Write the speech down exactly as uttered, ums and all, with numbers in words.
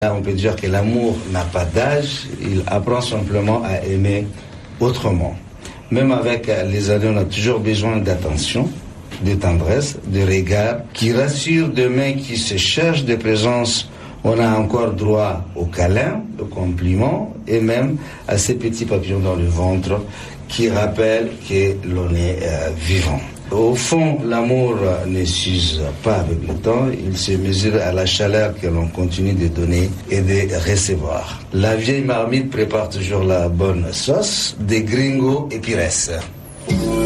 On peut dire que l'amour n'a pas d'âge, il apprend simplement à aimer autrement. Même avec les années, on a toujours besoin d'attention, de tendresse, de regard qui rassure, de mains qui se cherchent, de présence. On a encore droit aux câlins, aux compliments et même à ces petits papillons dans le ventre qui rappellent que l'on est euh, vivant. Au fond, l'amour ne s'use pas avec le temps, il se mesure à la chaleur que l'on continue de donner et de recevoir. La vieille marmite prépare toujours la bonne sauce, des gringos et pires.